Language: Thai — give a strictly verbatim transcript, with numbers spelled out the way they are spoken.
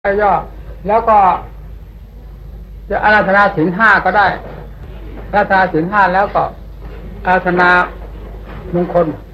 ย่อแล้วก็จะอาราธนาศีลห้าก็ได้อาราธนาศีลห้าแล้วก็อาราธนามงคล